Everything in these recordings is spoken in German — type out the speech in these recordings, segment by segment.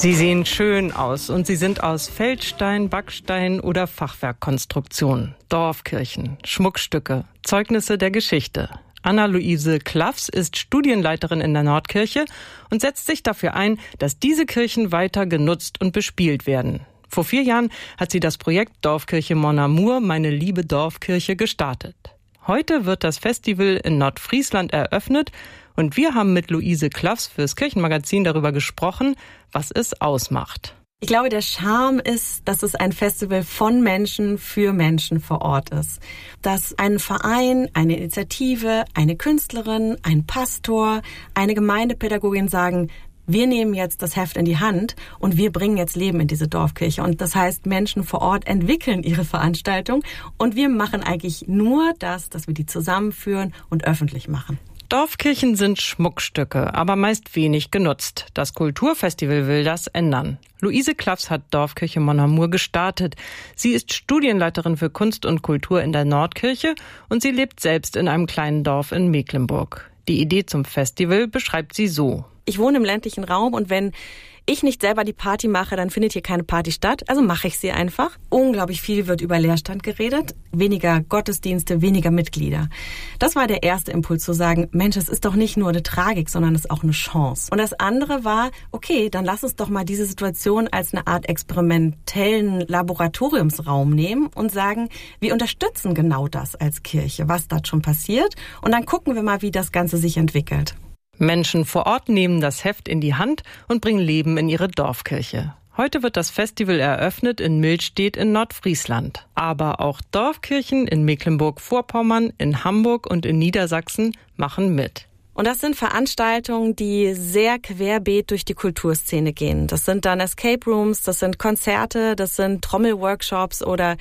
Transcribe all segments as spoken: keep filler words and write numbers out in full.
Sie sehen schön aus und sie sind aus Feldstein, Backstein oder Fachwerkkonstruktion. Dorfkirchen, Schmuckstücke, Zeugnisse der Geschichte. Anna-Luise Klaffs ist Studienleiterin in der Nordkirche und setzt sich dafür ein, dass diese Kirchen weiter genutzt und bespielt werden. Vor vier Jahren hat sie das Projekt Dorfkirche Mon Amour, meine liebe Dorfkirche, gestartet. Heute wird das Festival in Nordfriesland eröffnet und wir haben mit Luise Klaffs fürs Kirchenmagazin darüber gesprochen, was es ausmacht. Ich glaube, der Charme ist, dass es ein Festival von Menschen für Menschen vor Ort ist. Dass ein Verein, eine Initiative, eine Künstlerin, ein Pastor, eine Gemeindepädagogin sagen, wir nehmen jetzt das Heft in die Hand und wir bringen jetzt Leben in diese Dorfkirche. Und das heißt, Menschen vor Ort entwickeln ihre Veranstaltung und wir machen eigentlich nur das, dass wir die zusammenführen und öffentlich machen. Dorfkirchen sind Schmuckstücke, aber meist wenig genutzt. Das Kulturfestival will das ändern. Luise Klaffs hat Dorfkirche Mon Amour gestartet. Sie ist Studienleiterin für Kunst und Kultur in der Nordkirche und sie lebt selbst in einem kleinen Dorf in Mecklenburg. Die Idee zum Festival beschreibt sie so. Ich wohne im ländlichen Raum und wenn ich nicht selber die Party mache, dann findet hier keine Party statt. Also mache ich sie einfach. Unglaublich viel wird über Leerstand geredet. Weniger Gottesdienste, weniger Mitglieder. Das war der erste Impuls zu sagen, Mensch, es ist doch nicht nur eine Tragik, sondern es ist auch eine Chance. Und das andere war, okay, dann lass uns doch mal diese Situation als eine Art experimentellen Laboratoriumsraum nehmen und sagen, wir unterstützen genau das als Kirche, was dort schon passiert. Und dann gucken wir mal, wie das Ganze sich entwickelt. Menschen vor Ort nehmen das Heft in die Hand und bringen Leben in ihre Dorfkirche. Heute wird das Festival eröffnet in Milstedt in Nordfriesland. Aber auch Dorfkirchen in Mecklenburg-Vorpommern, in Hamburg und in Niedersachsen machen mit. Und das sind Veranstaltungen, die sehr querbeet durch die Kulturszene gehen. Das sind dann Escape Rooms, das sind Konzerte, das sind Trommelworkshops oder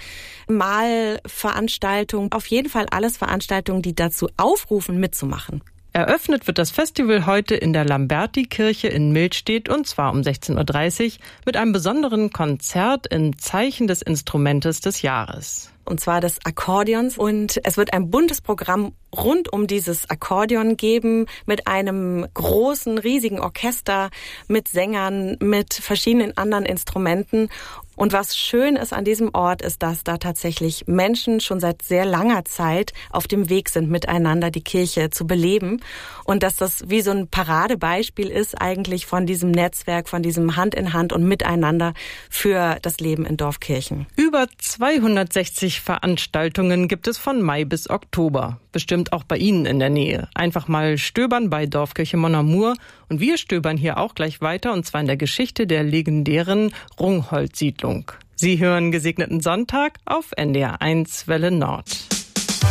Malveranstaltungen. Auf jeden Fall alles Veranstaltungen, die dazu aufrufen, mitzumachen. Eröffnet wird das Festival heute in der Lamberti-Kirche in Milstedt und zwar um sechzehn Uhr dreißig mit einem besonderen Konzert im Zeichen des Instrumentes des Jahres. Und zwar des Akkordeons. Und es wird ein buntes Programm rund um dieses Akkordeon geben mit einem großen, riesigen Orchester, mit Sängern, mit verschiedenen anderen Instrumenten. Und was schön ist an diesem Ort, ist, dass da tatsächlich Menschen schon seit sehr langer Zeit auf dem Weg sind, miteinander die Kirche zu beleben. Und dass das wie so ein Paradebeispiel ist eigentlich von diesem Netzwerk, von diesem Hand in Hand und Miteinander für das Leben in Dorfkirchen. Über zweihundertsechzig Veranstaltungen gibt es von Mai bis Oktober. Bestimmt auch bei Ihnen in der Nähe. Einfach mal stöbern bei Dorfkirche Mon Amour. Und wir stöbern hier auch gleich weiter, und zwar in der Geschichte der legendären Rungholt-Siedlung. Sie hören Gesegneten Sonntag auf N D R eins Welle Nord.